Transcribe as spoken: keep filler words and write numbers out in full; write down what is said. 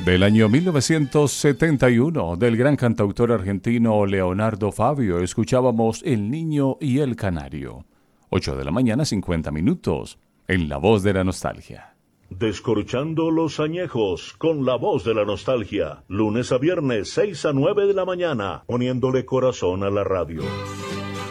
Del año mil novecientos setenta y uno, del gran cantautor argentino Leonardo Fabio, escuchábamos El Niño y el Canario. ocho de la mañana, cincuenta minutos, en La Voz de la Nostalgia. Descorchando los añejos con La Voz de la Nostalgia. Lunes a viernes, seis a nueve de la mañana, poniéndole corazón a la radio.